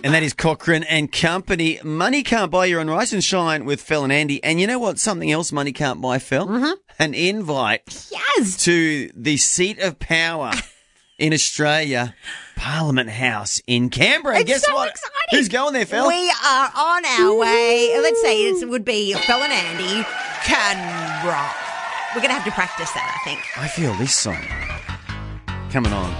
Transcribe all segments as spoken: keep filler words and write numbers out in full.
And that is Cochrane and Company. Money can't buy you on Rise and Shine with Phil and Andy. And you know what? Something else money can't buy, Phil? Mm-hmm. An invite Yes. to the seat of power in Australia, Parliament House in Canberra. It's Guess so what? exciting. Who's going there, Phil? We are on our way. Let's say it would be Phil and Andy, Canberra. We're going to have to practice that, I think. I feel this song coming on.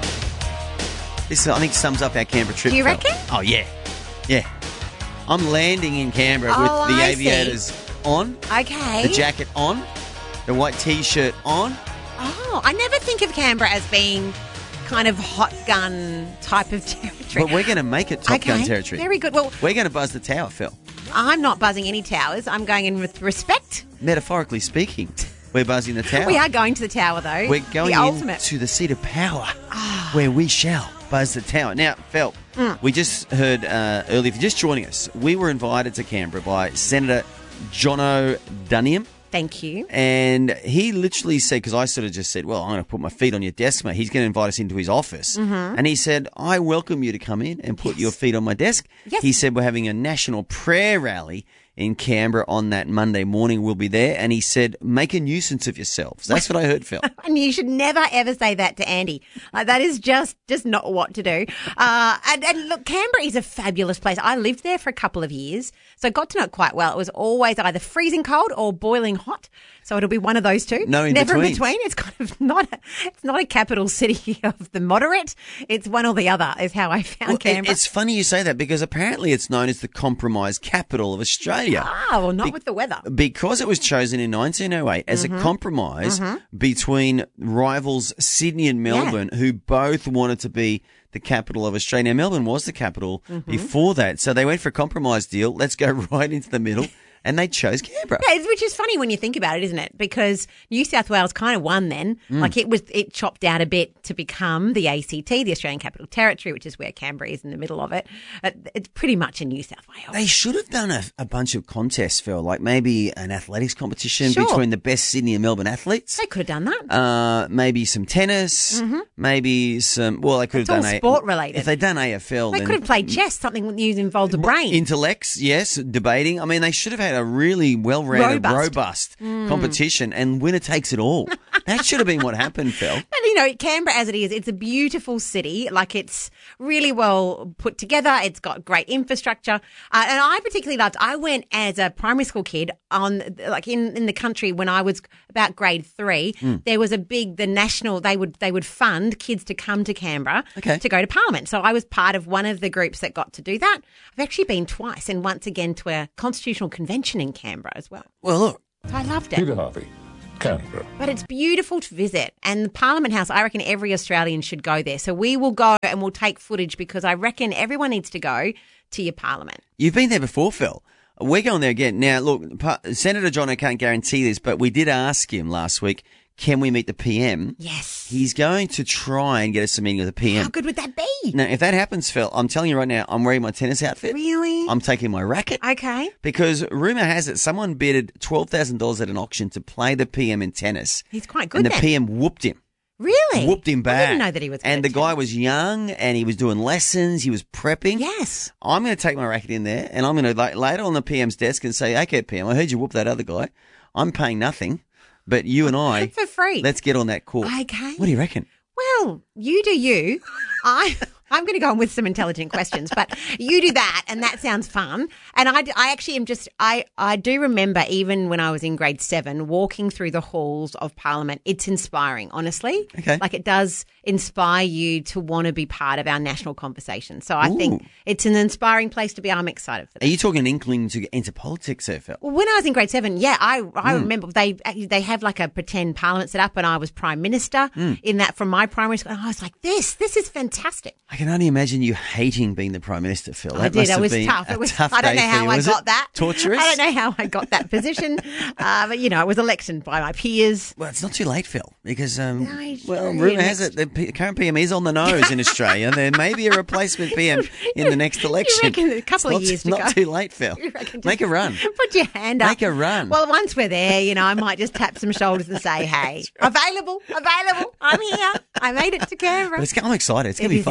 This, I think, sums up our Canberra trip. Do you Phil. reckon? Oh, yeah. Yeah. I'm landing in Canberra Oh, with the I aviators on, Okay. the jacket on, the white T-shirt on. Oh, I never think of Canberra as being kind of hot gun type of territory. But we're going to make it Top okay. Gun territory. Very good. Well, We're going to buzz the tower, Phil. I'm not buzzing any towers. I'm going in with respect. Metaphorically speaking, we're buzzing the tower. We are going to the tower, though. We're going the ultimate. into the seat of power where we shall buzz the tower. Now, Phil, Mm. we just heard uh, earlier, if you're just joining us, we were invited to Canberra by Senator Jono Dunniam. Thank you. And he literally said, because I sort of just said, well, I'm going to put my feet on your desk, mate. He's going to invite us into his office. Mm-hmm. And he said, I welcome you to come in and put Yes. your feet on my desk. Yes. He said, we're having a national prayer rally in Canberra on that Monday morning. We'll be there. And he said, make a nuisance of yourselves. That's what I heard, Phil. And you should never ever say that to Andy. Like, that is just just not what to do. Uh, and, and look, Canberra is a fabulous place. I lived there for a couple of years, so I got to know it quite well. It was always either freezing cold or boiling hot. So it'll be one of those two. No in Never between. in between. It's kind of not. A, it's not a capital city of the moderate. It's one or the other. Is how I found Well, it- Canberra. it's funny you say that because apparently it's known as the compromise capital of Australia. ah, well, not Be- with the weather. Because it was chosen in nineteen oh eight as Mm-hmm. a compromise between rivals Sydney and Melbourne, who both wanted to be the capital of Australia. Now, Melbourne was the capital Mm-hmm. before that, so they went for a compromise deal. Let's go right into the middle, and they chose Canberra. Yeah, it's- which is funny when you think about it, isn't it? Because New South Wales kind of won then. Mm. Like it was, it chopped out a bit to become the A C T, the Australian Capital Territory, which is where Canberra is in the middle of it. Uh, It's pretty much in New South Wales. They should have done a, a bunch of contests, Phil, like maybe an athletics competition Sure. between the best Sydney and Melbourne athletes. They could have done that. Uh, maybe some tennis, maybe some. Well, they could It's have all done a- sport related. If they'd done A F L, They then could have played chess, something that involved a brain. intellects, yes, debating. I mean, they should have had a really well-rounded, Robust. robust, competition, and winner takes it all. That should have been what happened, Phil. And, you know, Canberra as it is, it's a beautiful city. Like, it's really well put together. It's got great infrastructure. Uh, and I particularly loved, I went as a primary school kid on, like, in, in the country when I was about grade three. There was a big, the national, they would, they would fund kids to come to Canberra Okay. to go to Parliament. So I was part of one of the groups that got to do that. I've actually been twice and once again to a constitutional convention in Canberra as well. Well, look, So I loved it. Peter Harvey, Canberra. But it's beautiful to visit. And the Parliament House, I reckon every Australian should go there. So we will go and we'll take footage because I reckon everyone needs to go to your Parliament. you've been there before, Phil. We're going there again. Now, look, Pa- Senator Jono can't guarantee this, but we did ask him last week, can we meet the P M? Yes. He's going to try and get us a meeting with the P M. How good would that be? Now, if that happens, Phil, I'm telling you right now, I'm wearing my tennis outfit. Really? I'm taking my racket. Okay. Because rumour has it someone bidded twelve thousand dollars at an auction to play the P M in tennis. He's quite good And the then. P M whooped him. Really? Whooped him back. I didn't know that he was good And the at guy tennis. was young and he was doing lessons. He was prepping. Yes. I'm going to take my racket in there and I'm going to like, lay it on the P M's desk and say, okay, P M, I heard you whoop that other guy. I'm paying nothing, but you and I, For free. let's get on that court. Okay. What do you reckon? Well, you do you. I, I'm going to go on with some intelligent questions, but you do that, and that sounds fun. And I, I actually am just, I, I do remember even when I was in grade seven, walking through the halls of Parliament. It's inspiring, honestly. Okay. Like it does inspire you to want to be part of our national conversation. So I Ooh. think it's an inspiring place to be. I'm excited for that. Are you talking an inkling to get into politics there, Phil? Well, when I was in grade seven, yeah, I Hmm. I remember they they have like a pretend parliament set up, and I was prime minister Hmm. in that from my primary school. And I was like, this this is fantastic. I can only imagine you hating being the Prime Minister, Phil. I That did. must It have was been tough. a It was. tough I don't day know for how you, I was got it? that. Torturous? I don't know how I got that position, uh, but you know, I was elected by my peers. Well, it's not too late, Phil, because, um, No, well, sure, rumour next- has it the P- current P M is on the nose in Australia, and there may be a replacement P M in the next election. reckon a couple It's of not, years to not go? too late, Phil. You reckon just Make a run. Put your hand up. Make a run. Well, once we're there, you know, I might just tap some shoulders and say, "Hey, available, available. I'm here. I made it to Canberra." But it's, I'm excited. It's going It to be is fun, isn't exci- it?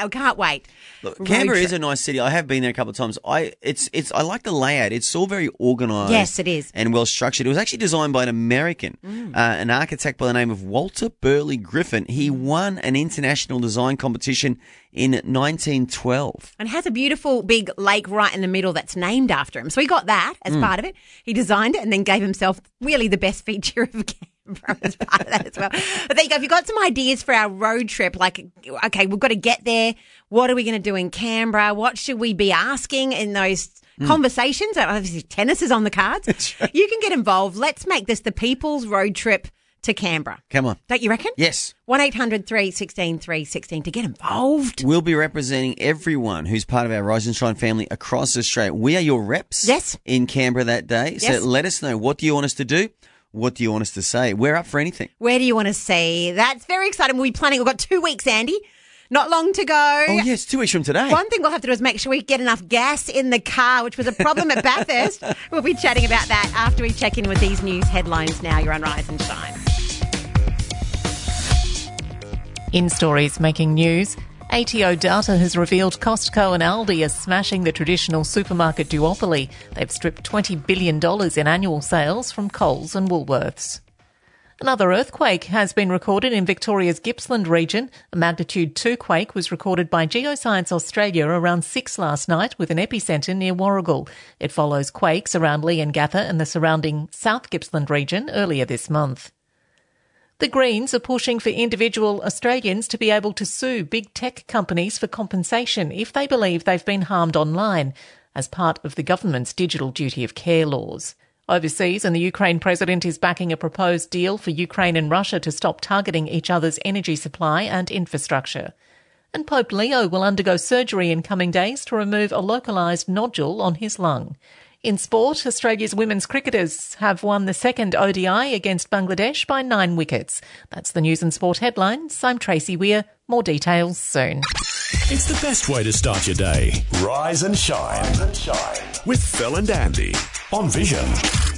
I can't wait. Look, Road Canberra trip. is a nice city. I have been there a couple of times. I it's it's I like the layout. It's all very organised. Yes, it is. And well structured. It was actually designed by an American, Mm. uh, an architect by the name of Walter Burley Griffin. He won an international design competition in nineteen twelve. And has a beautiful big lake right in the middle that's named after him. So he got that as part of it. He designed it and then gave himself really the best feature of Canberra as part of that as well. But there you go. If you've got some ideas for our road trip, like, okay, we've got to get there. What are we going to do in Canberra? What should we be asking in those conversations? Obviously, tennis is on the cards. You can get involved. Let's make this the people's road trip to Canberra. Come on. Don't you reckon? Yes. one eight hundred three one six three one six to get involved. We'll be representing everyone who's part of our Rise and Shine family across Australia. We are your reps Yes. in Canberra that day. Yes. So let us know. What do you want us to do? What do you want us to say? We're up for anything. Where do you want to see? That's very exciting. We'll be planning. We've got two weeks, Andy. Not long to go. Oh, yes, two weeks from today. One thing we'll have to do is make sure we get enough gas in the car, which was a problem at Bathurst. We'll be chatting about that after we check in with these news headlines now. You're on Rise and Shine. In stories making news, A T O data has revealed Costco and Aldi are smashing the traditional supermarket duopoly. They've stripped twenty billion dollars in annual sales from Coles and Woolworths. Another earthquake has been recorded in Victoria's Gippsland region. A magnitude two quake was recorded by Geoscience Australia around six last night with an epicentre near Warragul. It follows quakes around Leongatha and the surrounding South Gippsland region earlier this month. The Greens are pushing for individual Australians to be able to sue big tech companies for compensation if they believe they've been harmed online as part of the government's digital duty of care laws. Overseas, and the Ukraine president is backing a proposed deal for Ukraine and Russia to stop targeting each other's energy supply and infrastructure. And Pope Leo will undergo surgery in coming days to remove a localised nodule on his lung. In sport, Australia's women's cricketers have won the second O D I against Bangladesh by nine wickets. That's the news and sport headlines. I'm Tracy Weir. More details soon. It's the best way to start your day. Rise and shine. Rise and shine. With Phil and Andy on Vision.